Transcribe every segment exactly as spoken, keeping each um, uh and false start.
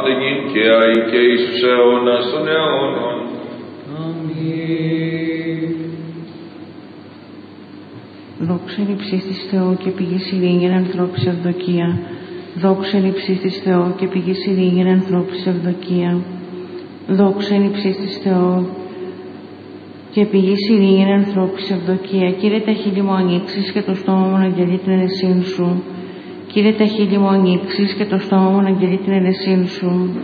πάντε νυν και αεί και εις τους αιώνας των αιώνων. Αμήν. Δόξα εν υψίστης Θεό και πηγής ειρήνη εν ανθρώπης ευδοκία. Δόξα εν υψίστης Θεό και πηγής ειρήνη εν ανθρώπης ευδοκία. Δόξα εν υψίστης Θεό και πηγής ειρήνη εν ανθρώπης ευδοκία. Κύριε, τα χείλη μου ανοίξεις και το στόμα μου να αγγελεί την αιρεσίν σου. Κύριε, τα χείλη μου ανοίξεις και το στόμα μου να αγγελεί την αιρεσίν σου.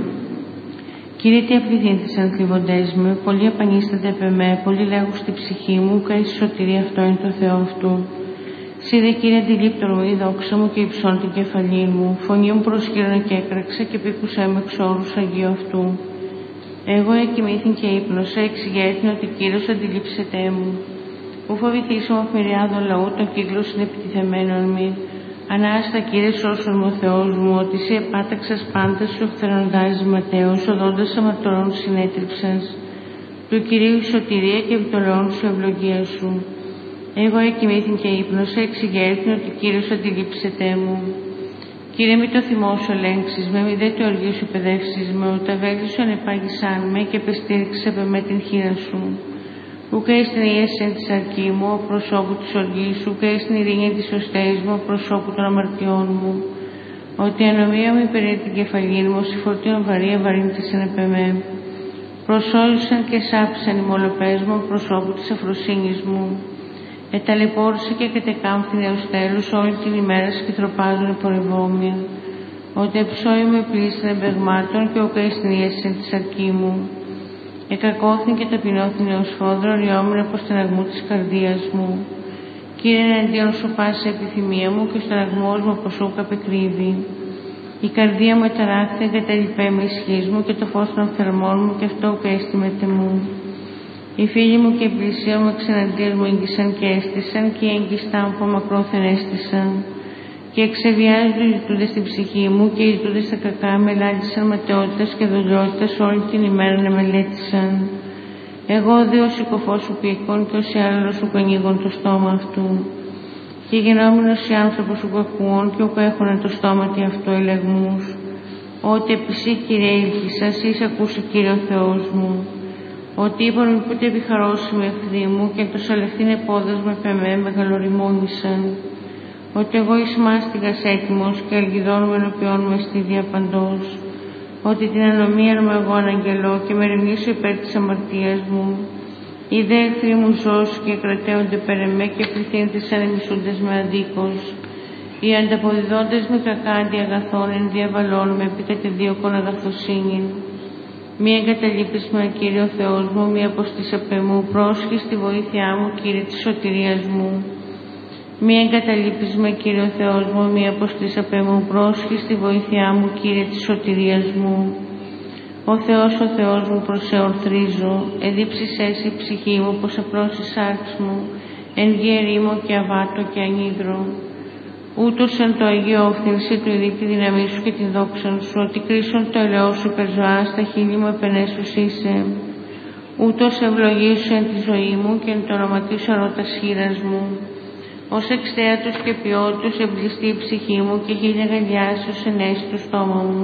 Κύριε, τι απληθύνθησαν θλιβοντές μου, πολλοί επανίστανται επ' εμέ, πολλοί λέγουν στη ψυχή μου, ουκ εις σωτηρία αυτό είναι το Θεό αυτού. Σύ δε, Κύριε, αντιλήπτωρο η δόξα μου και υψών την κεφαλή μου, φωνή μου προσκύρωνε και έκραξε και πήκουσέ με εξ όρους Αγίου αυτού. Εγώ εκοιμήθην και ύπνωσα, εξηγέθην ότι Κύριος αντιλήψετέ μου. Ου φοβηθήσω με μυριάδο λαού, το κύκλος είναι επιτιθεμένον μη. Ανάστα, Κύριε, σώσον μου ο Θεός μου, ότι Συ επάταξας πάντας σου οφθρενοντάζεις ματέως, οδόντας αμαρτωρών συνέτριψας. Του Κυρίου η σωτηρία και επιτολών σου ευλογία σου. Εγώ εκοιμήθην και ύπνωσα, εξηγέθην ότι Κύριος αντιλήψετέ μου. Κύριε, μη το θυμό σου ελέγξεις με, μη δε το οργή σου παιδεύσεις με, ούτε βέλη σου ανεπάγησάν με και επεστήριξε με την χείρα σου. Ουκ εις την ίεσεν της αρκή μου, ο προσώπου της οργής σου, ουκ εις την ειρήνη της οστέης μου, ο προσώπου των αμαρτιών μου. Ότι η ανομία μου υπερεί την κεφαλή μου, η φορτίων βαρύ ευαρύνθησαν επ' εμέ. Προσώλησαν και σάψαν οι μολοπές μου, ο προσώπου της αφροσύνης μου. Εταλαιπώρησε και κατεκάμφθηνε ως τέλους όλη την ημέρα σκυθροπάζουν οι πορευόμοι. Ότι εψώει με πλήστην εμπεγμάτων και ουκ εις την ίεσεν της αρκή μου. Εκακώθην και ταπεινώθην ως φόδρο, ριόμην από στεναγμού της καρδίας μου. Κύριε, εναντίον σου πάση επιθυμία μου και ο στεναγμός μου από σου καπεκρύβει. Η καρδία μου εταράχθη, εγκαταλειπέ με ισχύς μου και το φως των θερμών μου και αυτό ουκ έστιμε τεμού. Οι φίλοι μου και η πλησία μου εξεναντίας μου έγγισαν και έστησαν και οι έγκιστά μου από μακρόθεν έστησαν. Και εξεβιάζουν οι ζητούντες στην ψυχή μου και οι ζητούντες στα κακά με ελάττησαν ματαιότητας και δολιότητας όλη την ημέρα να μελέτησαν. Εγώ δε ο συκοφός σου πήκον και όσοι άλλος σου ανοίγουν το στόμα αυτού. Και γενόμενος οι άνθρωπος σου ακούουν και ουκ έχουνε το στόματι αυτό ελεγμούς. Ότι επί Συ, Κύριε, ήλπισα, Συ ακούσει, Κύριε ο Θεός μου. Ότι είπαν μη πούτε επιχαρώσιμοι εχθροί μου και το σαλευθύν επόδας με πεμέ μεγαλοριμόνησαν. Ότι εγώ εις μάστιγας έτοιμος και αλγιδών με ενωπιών με στη διαπαντός. Ότι την ανομία μου εγώ αναγγελώ και με ρημνήσω υπέρ της αμαρτίας μου. Οι δε εχθροί μου ζώσουν και κρατέονται περ' εμέ και πληθύνθησαν οι μισούντες με αδίκως. Οι ανταποδιδόντες με κακά αντιαγαθών εν διαβαλών με επί κατεδίωκον αγαθοσύνην. Μη εγκαταλείπεις με, Κύριε ο Θεός μου, μη αποστείς απ' εμού, πρόσχη στη βοήθειά μου, Κύριε της σωτηρίας μου. Μη εγκαταλείπεις με, Κύριε ο Θεός μου, μη αποστείς απ' εμού, πρόσχη στη βοήθειά μου, Κύριε της σωτηρίας μου. Ο Θεός, ο Θεός μου, προς σε ορθρίζω, εδίψεις έσυ η ψυχή μου, πως απλώς η σάρξ μου, εν γη ερήμο και αβάτω και ανίδρο. Ούτως εν το Αγίο όφθηνσι του ειδεί τη δύναμή σου και τη δόξα σου, ότι κρίσον το ελαιό σου υπερζωά, στα χείλη μου επενέσους είσαι. Ούτως ευλογήσου εν τη ζωή μου και εν το ονοματίσου αρώτας χείρας μου. Ως εξτέατος και ποιότους εμπληστεί η ψυχή μου και χίλια γαλιάσεως ενέσει το στόμα μου.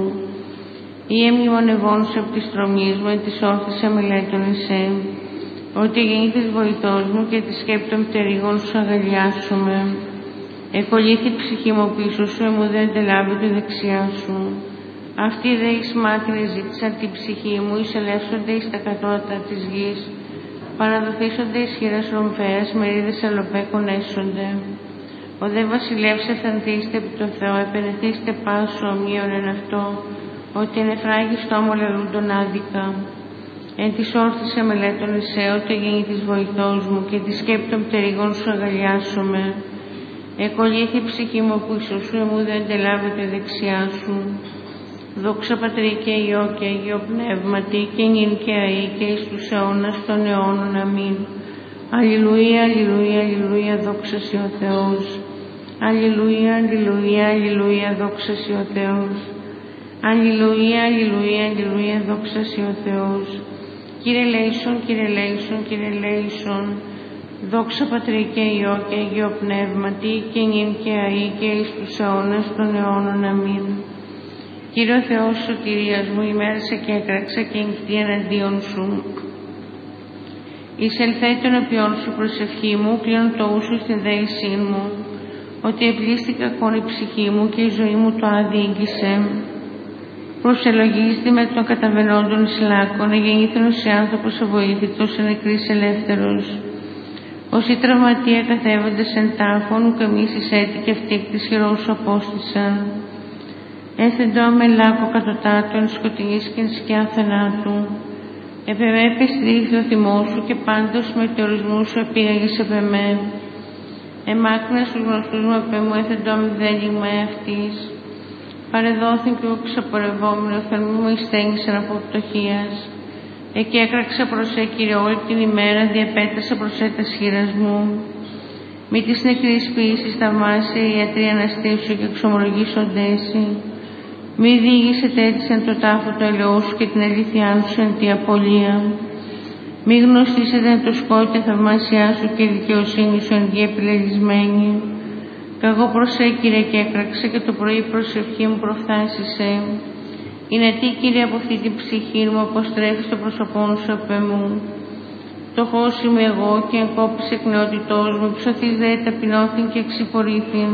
Ή εμνημονευόνους από τη στρωμή μου, εν της όρθης αμελέτων εσέ. Ότι γεννήθης βοηθός μου και τη σκέπη των πτερίγων σου αγαλιάσουμε. Εκολύθη η ψυχή μου πίσω σου, εμού δεν αντελάβει τη δεξιά σου. Αυτοί δε εις μάτινε ζήτησαν την ψυχή μου, εισελεύσονται εις τα κατώτατα της γης. Παραδοθήσονται ισχυρές ρομφαίας, μερίδες αλλοπέκων έσονται. Ο δε βασιλεύς εθανθείστε επί το Θεό, επενεθείστε πάσου ομοίων εν αυτό, ότι εν εφράγει στόμο λαλούντον άδικα. Εν της όρθης εμελέτων εσέ, ότι γεννήθης βοηθός μου και τη σκέπη των πτερίγων σου αγαλιάσομαι. Εκολύθη η ψυχή μου πίσω σου, εμού δεν αντελάβεται δεξιά σου. Δόξα Πατρί και Υιό και Αγίο Πνεύματι και νυν και αεί και εις τους αιώνας των αιώνων. Αμήν. Αλληλουία, αλληλουία, αλληλουία, δόξα Συ ο Θεός. Αλληλουία, αλληλουία, αλληλουία, δόξα Συ ο Θεός. Αλληλουία, αλληλουία, αλληλουία, δόξα Συ ο Θεός. Κύριε λέησον, Κύριε λέησον, Κύριε λέησον. Δόξα Πατρί και Υιό και Αγίο Πνεύματι και νυν και αεί και εις τους αιώνας των αιώνων. Αμήν. Κύριο Θεός σωτηρίας μου, ημέρασε και έκραξα και νυχτή εναντίον σου. Εισελθέ των οποίων σου προσευχή μου, κλείνω το ούσου στην δέησή μου, ότι επλήστηκα κον η ψυχή μου και η ζωή μου το άδειγγισε. Προσελογίστη με των καταβαινόντων εις λάκκον, εγεννήθην ως άνθρωπος αβοήθητος, εν νεκρής ελεύθερος. Όσοι τραυματία καθέβοντες εν τάφων, ουκ εμείς εις έτη και αυτή εκ της χειρός σου απόστησαν. Έθεντο με λάκκο κατωτάτων, σκοτεινής και εν σκιά θανάτου. Επεμέ πεστρίχθη ο θυμός σου και πάντως με τεωρισμού σου επήγαγες επεμέ. Εμάκρινα στους γνωστούς μου επεμού έθεντο με δένειγμα εαυτής. Παρεδόθην και εγώ ξαπορευόμενο, θερμή μου εισθένησαν από πτωχίας. Εκεί έκραξα προς σε, Κύριε, όλη την ημέρα, διαπέτασα προς σε τας χείρας μου. Μη της νεκρής ποιήσης θαυμάσαι, οι ιατροί αναστήσου και εξομολογήσοντέσαι. Μη διήγησετε έτσι εν το τάφο το ελαιό σου και την αλήθειά σου εν τη απολία. Μη γνωστήσετε εν το σκότη τη θαυμάσιά σου και η δικαιοσύνη σου εν γη επιλεγισμένη. Κι εγώ προς σε, Κύριε, και έκραξα και το πρωί προσευχή μου προφθάσισε. Είναι τι, Κύριε, από αυτή την ψυχή μου αποστρέφεις το πρόσωπό σου απ' εμού. Φτωχός είμαι εγώ και εγκόπησε εκ νεότητός μου, ψωθείς δε ταπεινώθην και εξυπορήθην.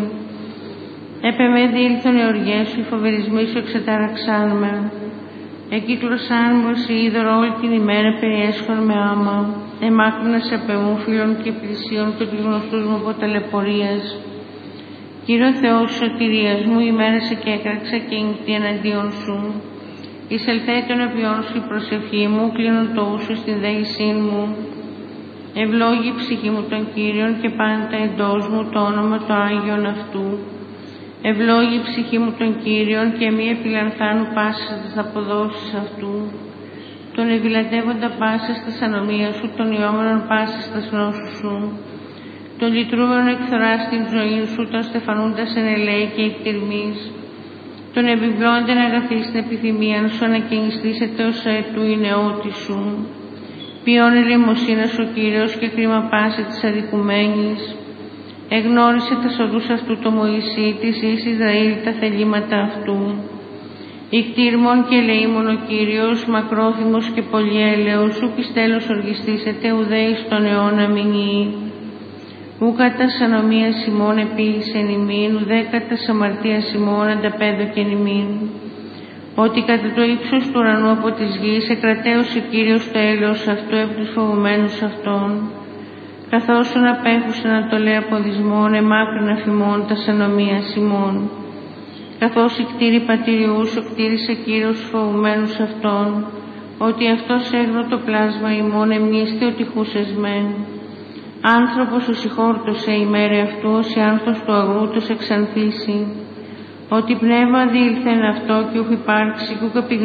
Έπε με διήλθον οι οργές σου, οι φοβερισμοί σου εξετάραξάν με. Εκύκλωσάν μου εσύ είδωρο όλη την ημέρα, περιέσχον με άμα. Εμάκρυνας απ' εμού φίλων και πλησίων και τους γνωστούς μου από ταλαιπωρίας. Κύριο Θεός σωτηρίας μου, ημέρασε και έκραξα και νυχτή εναντίον σου. Εισελθέ των οποίων σου η προσευχή μου, κλείνω το ούσου στην δέησή μου. Ευλόγη η ψυχή μου των Κύριων και πάντα εντός μου το όνομα το Άγιον αυτού. Ευλόγη η ψυχή μου των Κύριων και μη επιλανθάνου πάσα στις αποδόσεις αυτού. Τον ευηλατεύοντα πάσα στα ανομία σου, τον ιόμενον πάσα στα νόσους σου. Τον λυτρούμενον εκθορά στην ζωή σου, τον στεφανούντας εν ελέη και εκτιρμής. Τον επιβιώντεν αγαθή στην επιθυμία σου, ανακαινιστήσετε ως αετού η νεότη σου. Ποιόν ελεημοσύνας ο Κύριος και κρίμα πάση της αδικουμένης. Εγνώρισε τα οδούς αυτού το Μωυσή της εις Ισραήλ τα θελήματα αυτού. Ικτήρμον και ελεήμον ο Κύριος, μακρόθυμος και πολυέλεος, ου πιστέλος οργιστήσετε, ουδέης τον αιώνα μηνύει. Ου κατά ανομίας ημών επίησεν ημίν, ουδέ κατά αμαρτίας ημών ανταπέδωκεν ημίν. Ότι κατά το ύψος του ουρανού από της γης εκρατέωσε Κύριος το έλεος αυτού επ' τους φοβουμένους αυτών. Καθώς τον απέχουσαν ανατολέ αποδισμών, εμάκρυν αφημών τας ανομίας ημών. Καθώς η κτήρη πατηριού σου κτήρισε Κύριος τους φοβουμένους αυτών, ότι αυτός έγνω το πλάσμα ημών εμνήστη ότι χούσεσμεν. Άνθρωπος ο συγχόρτωσε η μέρη αυτού, ως η άνθος του αγρού τους εξανθήσει. Ότι πνεύμα διήλθεν αυτό και ούχ υπάρξει και ούχ